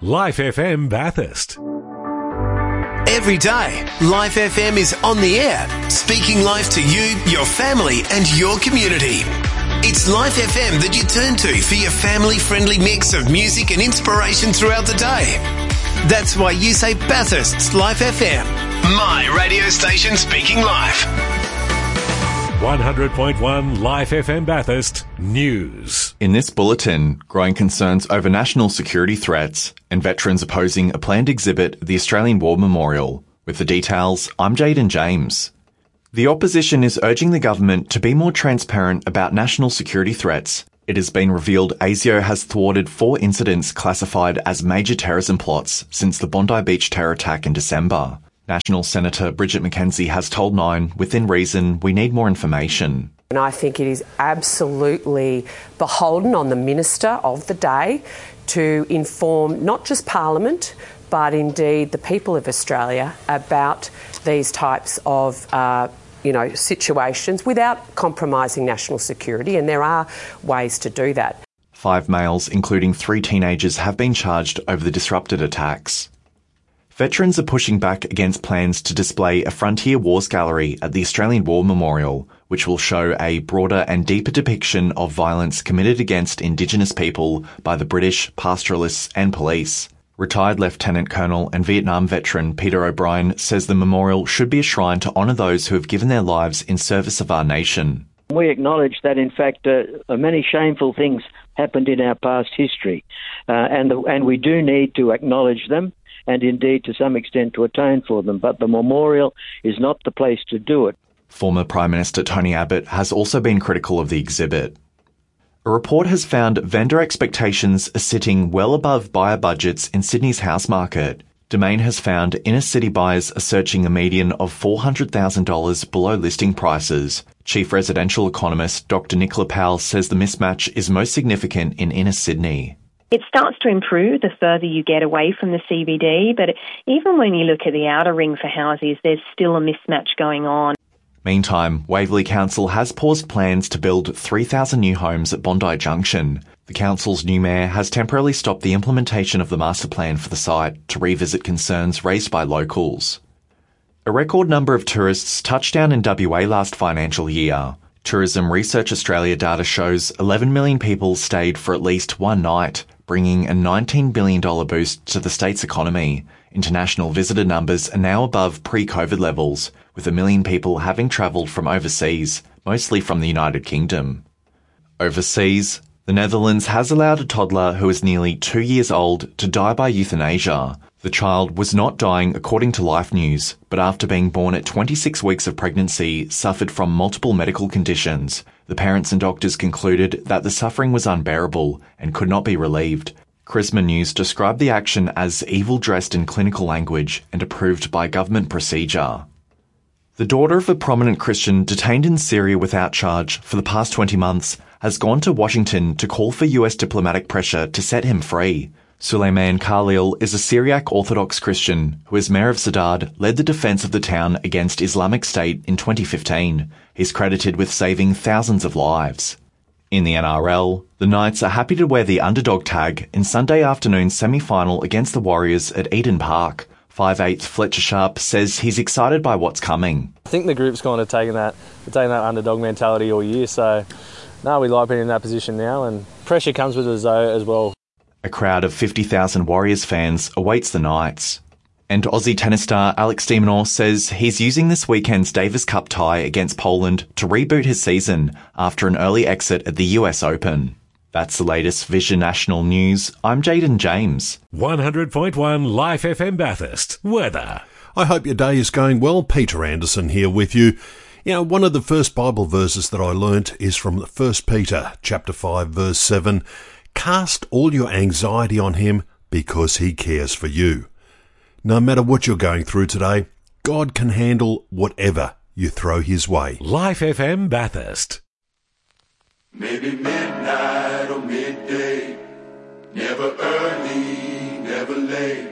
Life FM Bathurst. Every day, Life FM is on the air, speaking life to you, your family and your community. It's Life FM that you turn to for your family-friendly mix of music and inspiration throughout the day. That's why you say Bathurst's Life FM, my radio station speaking life. 100.1 Life FM Bathurst News. In this bulletin, growing concerns over national security threats and veterans opposing a planned exhibit at the Australian War Memorial. With the details, I'm Jaden James. The opposition is urging the government to be more transparent about national security threats. It has been revealed ASIO has thwarted 4 incidents classified as major terrorism plots since the Bondi Beach terror attack in December. National Senator Bridget McKenzie has told Nine, within reason, we need more information. And I think it is absolutely beholden on the Minister of the day to inform not just Parliament, but indeed the people of Australia about these types of situations without compromising national security, and there are ways to do that. 5 males, including 3 teenagers, have been charged over the disrupted attacks. Veterans are pushing back against plans to display a Frontier Wars gallery at the Australian War Memorial, which will show a broader and deeper depiction of violence committed against Indigenous people by the British, pastoralists and police. Retired Lieutenant Colonel and Vietnam veteran Peter O'Brien says the memorial should be a shrine to honour those who have given their lives in service of our nation. We acknowledge that, in fact, many shameful things happened in our past history, and we do need to acknowledge them, and indeed to some extent to atone for them, but the memorial is not the place to do it. Former Prime Minister Tony Abbott has also been critical of the exhibit. A report has found vendor expectations are sitting well above buyer budgets in Sydney's house market. Domain has found inner-city buyers are searching a median of $400,000 below listing prices. Chief residential economist Dr Nicola Powell says the mismatch is most significant in inner Sydney. It starts to improve the further you get away from the CBD, but even when you look at the outer ring for houses, there's still a mismatch going on. Meantime, Waverley Council has paused plans to build 3,000 new homes at Bondi Junction. The council's new mayor has temporarily stopped the implementation of the master plan for the site to revisit concerns raised by locals. A record number of tourists touched down in WA last financial year. Tourism Research Australia data shows 11 million people stayed for at least one night, bringing a $19 billion boost to the state's economy. International visitor numbers are now above pre-COVID levels, with 1 million people having travelled from overseas, mostly from the United Kingdom. Overseas, the Netherlands has allowed a toddler who is nearly 2 years old to die by euthanasia. The child was not dying according to Life News, but after being born at 26 weeks of pregnancy, suffered from multiple medical conditions. The parents and doctors concluded that the suffering was unbearable and could not be relieved. Charisma News described the action as evil dressed in clinical language and approved by government procedure. The daughter of a prominent Christian detained in Syria without charge for the past 20 months has gone to Washington to call for US diplomatic pressure to set him free. Suleiman Khalil is a Syriac Orthodox Christian who, as mayor of Saadad, led the defence of the town against Islamic State in 2015. He's credited with saving thousands of lives. In the NRL, the Knights are happy to wear the underdog tag in Sunday afternoon's semi-final against the Warriors at Eden Park. 5'8" Fletcher Sharp says he's excited by what's coming. I think the group's kind of taken that underdog mentality all year, so no, we like being in that position now, and pressure comes with us though as well. A crowd of 50,000 Warriors fans awaits the Knights. And Aussie tennis star Alex de Minaur says he's using this weekend's Davis Cup tie against Poland to reboot his season after an early exit at the US Open. That's the latest Vision National News. I'm Jaden James. 100.1 Life FM Bathurst. Weather. I hope your day is going well. Peter Anderson here with you. You know, one of the first Bible verses that I learnt is from 1 Peter chapter 5 verse 7. Cast all your anxiety on him because he cares for you. No matter what you're going through today, God can handle whatever you throw his way. Life FM Bathurst. Maybe midnight or midday, never early, never late.